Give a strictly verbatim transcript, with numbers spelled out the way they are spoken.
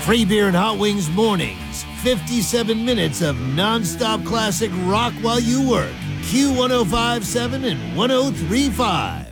Free beer and hot wings mornings. fifty-seven minutes of nonstop classic rock while you work. Q one oh five point seven and one oh three point five.